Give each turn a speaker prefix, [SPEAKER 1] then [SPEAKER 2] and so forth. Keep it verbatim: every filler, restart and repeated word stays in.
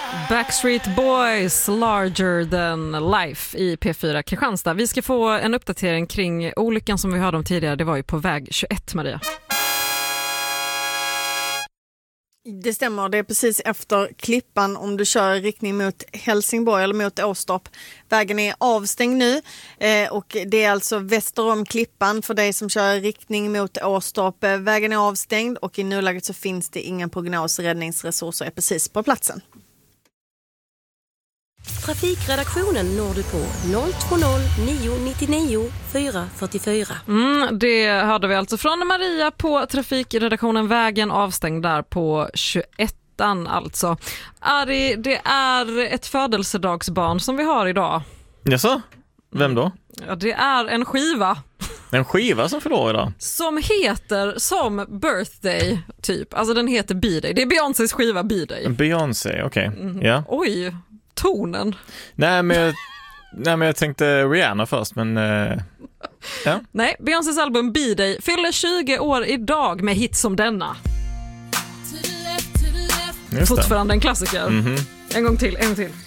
[SPEAKER 1] Backstreet Boys, Larger than Life i P fyra Kristianstad. Vi ska få en uppdatering kring olyckan som vi hörde om tidigare. Det var ju på väg tjugoett, Maria.
[SPEAKER 2] Det stämmer, det är precis efter Klippan om du kör i riktning mot Helsingborg eller mot Åstorp. Vägen är avstängd nu eh, och det är alltså väster om Klippan för dig som kör i riktning mot Åstorp. Vägen är avstängd och i nuläget så finns det ingen prognos. Räddningsresurser är precis på platsen.
[SPEAKER 3] Trafikredaktionen når du på noll två noll nio nio nio fyra fyra fyra.
[SPEAKER 1] Mm, det hörde vi alltså från Maria på trafikredaktionen. Vägen avstängd där på tjugoettan alltså. Ari, det är ett födelsedagsbarn som vi har idag.
[SPEAKER 4] Jaså? Vem då?
[SPEAKER 1] Ja, det är en skiva.
[SPEAKER 4] En skiva som förlorar idag?
[SPEAKER 1] Som heter som Birthday typ. Alltså den heter B-Day. Det är Beyoncés skiva B-Day.
[SPEAKER 4] Beyoncé, okej. Okay. Mm. Ja.
[SPEAKER 1] Oj, tonen.
[SPEAKER 4] Nej men, jag, nej, men jag tänkte Rihanna först, men... Uh, ja.
[SPEAKER 1] Nej, Beyoncés album B-Day fyller tjugo år idag med hits som denna. Fortfarande en klassiker.
[SPEAKER 4] Mm-hmm.
[SPEAKER 1] En gång till, en gång till.